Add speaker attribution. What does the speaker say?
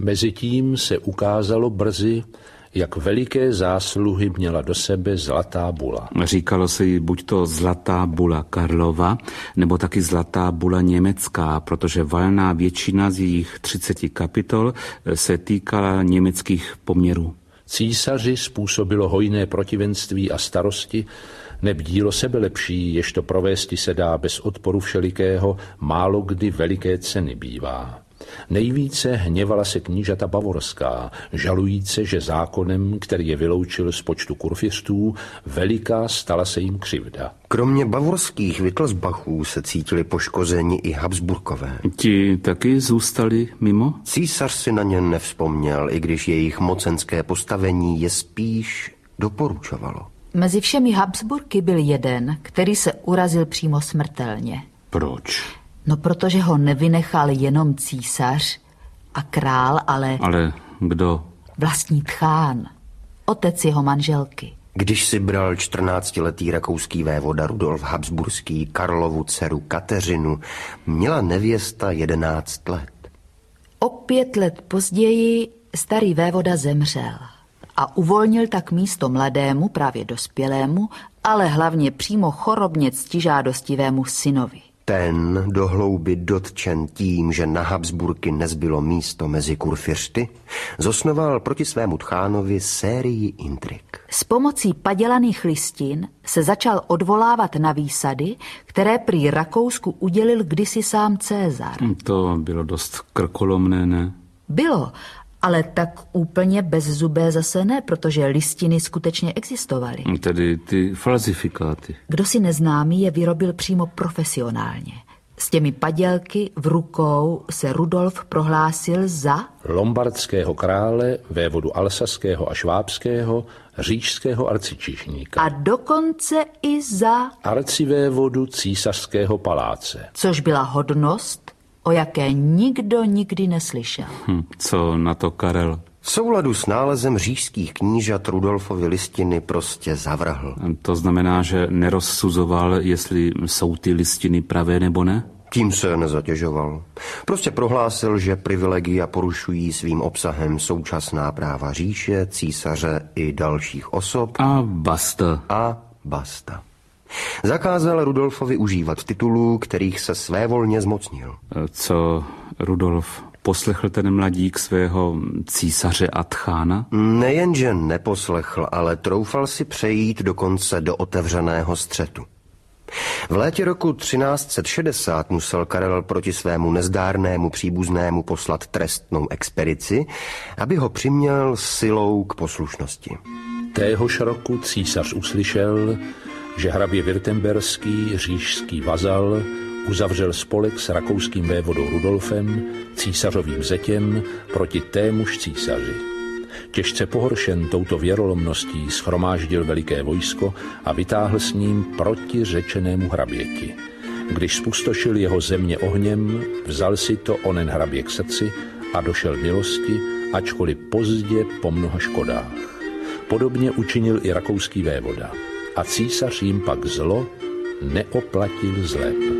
Speaker 1: Mezitím se ukázalo brzy, jak veliké zásluhy měla do sebe Zlatá bula.
Speaker 2: Říkalo se jí buď to Zlatá bula Karlova, nebo taky Zlatá bula německá, protože valná většina z jejich 30 kapitol se týkala německých poměrů.
Speaker 1: Císaři způsobilo hojné protivenství a starosti, neb dílo sebelepší, jež to provésti se dá bez odporu všelikého, málo kdy veliké ceny bývá. Nejvíce hněvala se knížata bavorská, žalujíce, že zákonem, který je vyloučil z počtu kurfiřtů, veliká stala se jim křivda.
Speaker 3: Kromě bavorských Wittelsbachů se cítili poškozeni i Habsburkové.
Speaker 2: Ti taky zůstali mimo?
Speaker 3: Císař si na ně nevzpomněl, i když jejich mocenské postavení je spíš doporučovalo.
Speaker 4: Mezi všemi Habsburky byl jeden, který se urazil přímo smrtelně.
Speaker 2: Proč?
Speaker 4: No, protože ho nevynechal jenom císař a král, ale...
Speaker 2: Ale kdo?
Speaker 4: Vlastní tchán, otec jeho manželky.
Speaker 3: Když si bral 14letý rakouský vévoda Rudolf Habsburský Karlovu dceru Kateřinu, měla nevěsta 11 let.
Speaker 4: O 5 let později starý vévoda zemřel a uvolnil tak místo mladému, právě dospělému, ale hlavně přímo chorobně ctižádostivému synovi.
Speaker 3: Ten, do hlouby dotčen tím, že na Habsburky nezbylo místo mezi kurfiřty, zosnoval proti svému tchánovi sérii intrik.
Speaker 4: S pomocí padělaných listin se začal odvolávat na výsady, které prý Rakousku udělil kdysi sám Cézar.
Speaker 2: To bylo dost krkolomné, ne?
Speaker 4: Bylo, ale tak úplně bezzubé zase ne, protože listiny skutečně existovaly.
Speaker 2: Tedy ty falzifikáty.
Speaker 4: Kdo si neznámý je vyrobil přímo profesionálně. S těmi padělky v rukou se Rudolf prohlásil za
Speaker 1: lombardského krále, vévodu alsaského a švábského, říšského arcičíšníka.
Speaker 4: A dokonce i za
Speaker 1: arcivévodu císařského paláce.
Speaker 4: Což byla hodnost, o jaké nikdo nikdy neslyšel.
Speaker 2: Co na to Karel?
Speaker 3: V souladu s nálezem říšských knížat Rudolfovy listiny prostě zavrhl.
Speaker 2: To znamená, že nerozsuzoval, jestli jsou ty listiny pravé nebo ne?
Speaker 3: Tím se nezatěžoval. Prostě prohlásil, že privilegia porušují svým obsahem současná práva říše, císaře i dalších osob.
Speaker 2: A basta.
Speaker 3: Zakázal Rudolfovi užívat titulů, kterých se svévolně zmocnil.
Speaker 2: Co Rudolf poslechl ten mladík svého císaře a tchána?
Speaker 3: Nejenže neposlechl, ale troufal si přejít dokonce do otevřeného střetu. V létě roku 1360 musel Karel proti svému nezdárnému příbuznému poslat trestnou expedici, aby ho přiměl silou k poslušnosti.
Speaker 1: Téhož roku císař uslyšel, že hrabě Württemberský, říšský vazal, uzavřel spolek s rakouským vévodou Rudolfem, císařovým zetěm, proti témuž císaři. Těžce pohoršen touto věrolomností shromáždil veliké vojsko a vytáhl s ním proti řečenému hraběti. Když spustošil jeho země ohněm, vzal si to onen hrabě k srdci a došel milosti, ačkoliv pozdě po mnoha škodách. Podobně učinil i rakouský vévoda. A císař jim pak zlo neoplatil zlem.